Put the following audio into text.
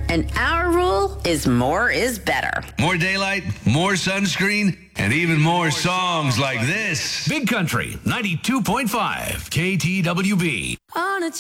and our rule is more is better. More daylight, more sunscreen, and even more songs like this. Big Country 92.5 KTWB. On a